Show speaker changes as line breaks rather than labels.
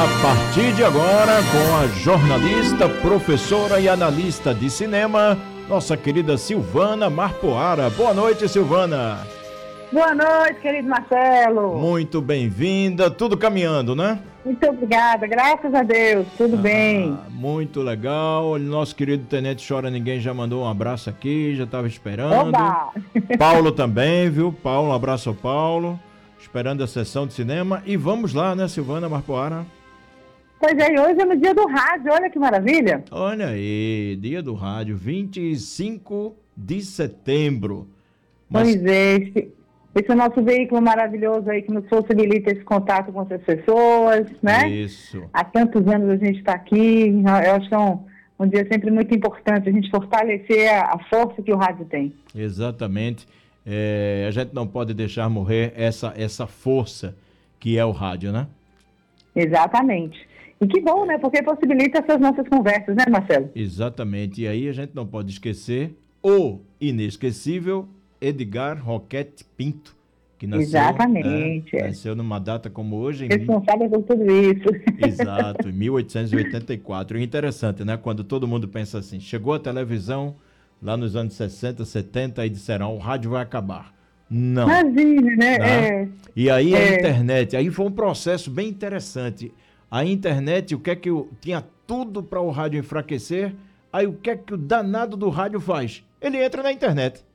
A partir de agora, com a jornalista, professora e analista de cinema, nossa querida Silvana Marpoara. Boa noite, Silvana.
Boa noite, querido Marcelo.
Muito bem-vinda, tudo caminhando, né?
Muito obrigada, graças a Deus, tudo bem.
Muito legal, nosso querido Tenente Chora Ninguém já mandou um abraço aqui, já estava esperando.
Oba!
Paulo também, viu? Paulo, um abraço ao Paulo, esperando a sessão de cinema. E vamos lá, né, Silvana Marpoara?
Pois é, e hoje é no dia do rádio, olha que maravilha.
Olha aí, dia do rádio, 25 de setembro.
Pois é, esse é o nosso veículo maravilhoso aí que nos possibilita esse contato com essas pessoas, né?
Isso.
Há tantos anos a gente está aqui, eu acho que é um dia sempre muito importante a gente fortalecer a força que o rádio tem.
Exatamente. A gente não pode deixar morrer essa força que é o rádio, né?
Exatamente. E que bom, né? Porque possibilita essas nossas conversas, né, Marcelo?
Exatamente. E aí a gente não pode esquecer o inesquecível Edgar Roquete Pinto, que nasceu,
Exatamente.
Nasceu numa data como hoje.
Responsável por tudo isso.
Exato, em 1884. E interessante, né? Quando todo mundo pensa assim, chegou a televisão lá nos anos 60, 70 e disseram, o rádio vai acabar. Não.
Imagina, né?
E aí a internet, aí foi um processo bem interessante. A internet, o que é que tinha tudo para o rádio enfraquecer, aí o que é que o danado do rádio faz? Ele entra na internet.